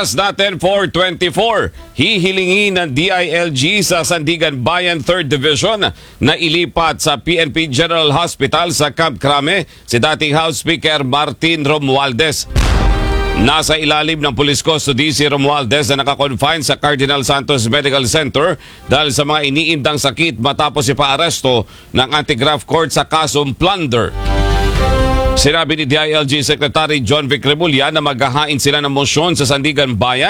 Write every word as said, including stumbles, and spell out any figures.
Oras natin four twenty-four. Hihilingin ng D I L G sa Sandigan Bayan third Division na ilipat sa P N P General Hospital sa Camp Crame si dating House Speaker Martin Romualdez. Nasa ilalim ng police custody si Romualdez na nakakonfine sa Cardinal Santos Medical Center dahil sa mga iniindang sakit matapos ipaaresto ng anti-graft court sa kasong plunder. Sinabi ni D I L G Secretary John Vic Remulla na maghahain sila ng motion sa Sandigan Bayan